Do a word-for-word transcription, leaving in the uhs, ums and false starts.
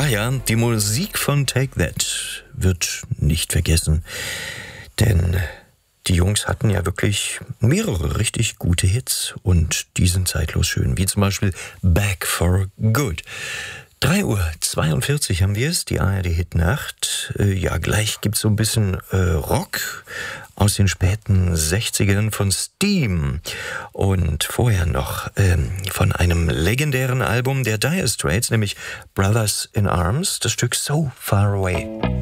Ja, ja, die Musik von Take That wird nicht vergessen, denn die Jungs hatten ja wirklich mehrere richtig gute Hits und die sind zeitlos schön, wie zum Beispiel Back for Good. drei Uhr zweiundvierzig haben wir es, die A R D-Hitnacht. Äh, ja, gleich gibt's so ein bisschen äh, Rock aus den späten sechzigern von Steam. Und vorher noch ähm, von einem legendären Album der Dire Straits, nämlich Brothers in Arms, das Stück So Far Away.